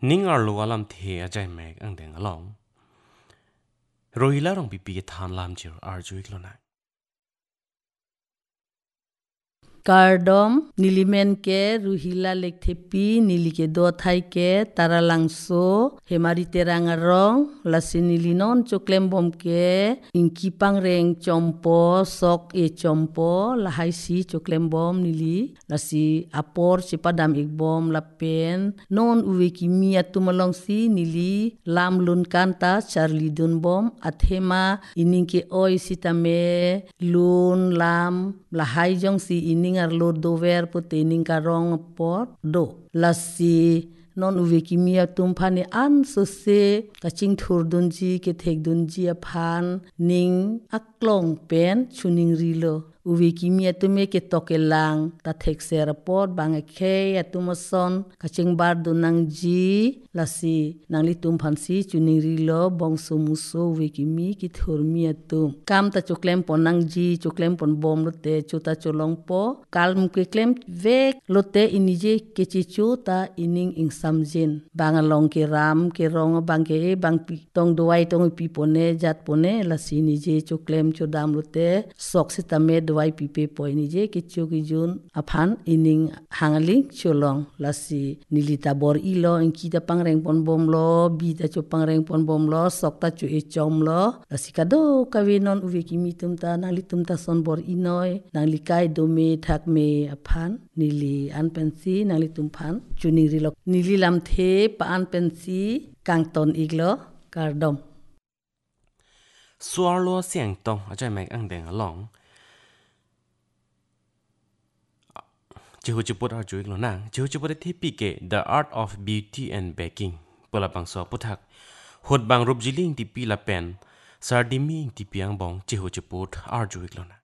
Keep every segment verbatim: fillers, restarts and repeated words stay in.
นิ่งอาลูอาลำเทอใจแมกอังเดงอลองโรฮิลารองปีปีทานลามจิรอาร์จุยกลนัก Kardom nilimen ke ruhila lekthepi nilike do thai ke taralangso hemari terangarong lasinilinon choklem bom ke inkipang reng chompo sok e chompo lahai si choklem bom nili lasi apor chipadam ikbom lapen non uwe kimia tumalong si nili lam lun kanta charli dun bom athema ininke oi sitame lun lam lahai jong si ining arlo dover putening karong pot do lasi non uwe kimia tumpane an sose kaching thur dunji ke thek dunji aphan ning aklong pen chuning rilo uwe kimia tume ke tokelang ta thek ser pot bang khe atumason kaching bar dunang ji lasi nangli tumphan si chuning rilo bongso muso uwe kimi ki thur mi atum kam ta choklem ponang ji choklem pon bom lote chuta cholong po kal muke klem vek lote inije ke chi chuta ining ing samjin bangalong ke ram ke rong bang ke bang pi tong doai tong pi pone jat pone lasi nije choklem chodam lote sok sitame doai pi pe po nije ke chuki jun aphan ining hangaling cholong lasi nilita bor ilo inkita pangreng pon bom lo bi ta chu pangreng pon bom lo sok ta chu e chom lo lasi kado kawinon uwe kimi tumta nangli tumta son bor inoi nangli kai dome thak me aphan nili an pensi nangli tumphan chuni rilok nili lam the pa an pensi kangton iglo kardom Suarlo siang tong aใจแมกอังเดงอลองจิหูจิปุดอาจุยกลนังจิหูจิปุดที่ปีเก The Art of Beauty and Baking ปลาบังสอพุทักหดบางรูปจิลิงที่ปีละเป็นซาดิมิงที่ปียงบองจิหูจิปุดอาจุยกลนัง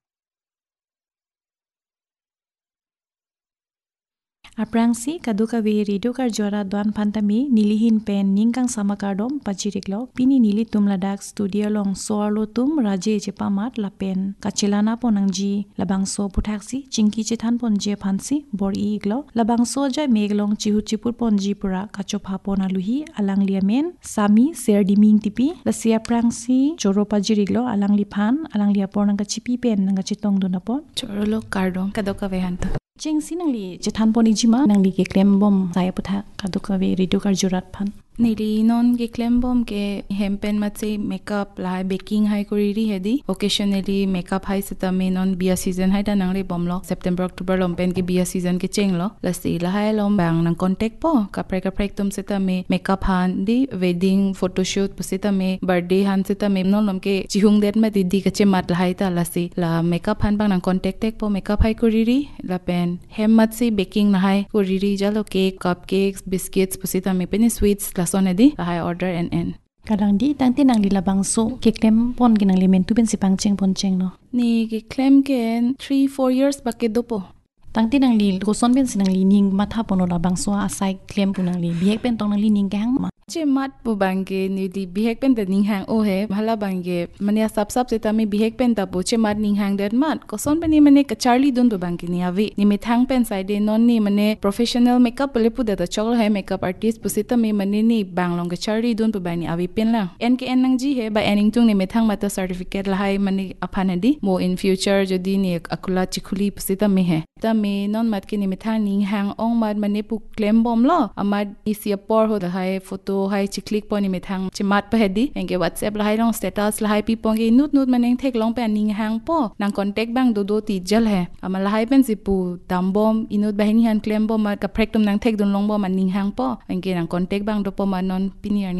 Aprangsi kaduka we radio kar jora doan phantami nilihin pen ningkang samakardom pachiriklo pini nili tumladak studio long sorlo tum raje chepamat lapen kachelana ponangji labangso puthaksi chingki chethan ponje phansi bor iglo labangso jai meglong chihu chipur ponji pura kachopha ponaluhi alangliamen sami serdiming tipi lasia prangsi choro pajiriklo alangli phan alanglia pornanga chipi pen nanga chitong dunapon chorolo kardom kadoka we hanta Jeng sinangli jethan poni jima nangli ke klem bom saya putha kaduka we radio kar jurat phan Nili non ke claim bomb ke hempen matse makeup la baking hai kuriri hedi occasionally makeup hai sita me non bia season hai da nangle bom lo September October lompen ke bia season ke cheng lo lasi la hai lom bang nang contact po kapre kapre tum sita me makeup han di wedding photo shoot pusita me birthday han sita me non lom ke chihung det ma di di ke che mat la hai ta lasi la makeup han bang nang contact tek po makeup hai kuriri la pen hem matse baking na hai kuriri jalo cake cupcakes biscuits pusita me pen sweets sonedi I order and and kadang di tangti nang lila bangso ke klem pon ginang limen tu ben sipang cheng pon cheng no ni ke claim ken three four years bakke dopo tangti nang li goson ben sinang li ning matha pono la bangso asai claim punang li biek pen tong nang li ning kang ma che mat pu bangge ni di bihek pen de ning hang o he bhala bangge mania sap sap se tami bihek pen ta pu che mat ning hang det mat ko son pen ni mane ka charlie dun do bangge ni avi ni me thang pen side non ni mane professional makeup le pu de ta chol he makeup artist pu se tami mane ni banglong ka charlie dun pu bani avi pen la en ke en nang ji he ba ening tung ni me thang mata certificate la hai mane aphane di mo in future jodi ni akula chikhuli pu se tami he tami non mat ke ni me thang ning hang ong mat mane pu claim bom lo amad isia por ho da hai photo hai chi click poni me thang chi mat pa hedi engke whatsapp la hai long status la hai pi pong ge nut nut maneng thek long pa ning hang po nang contact bang do do ti jal hai ama la hai pen si pu dam bom inut bahini han claim bom ma ka prek tum nang thek dun long bom man ning hang po engke nang contact bang do po ma non pini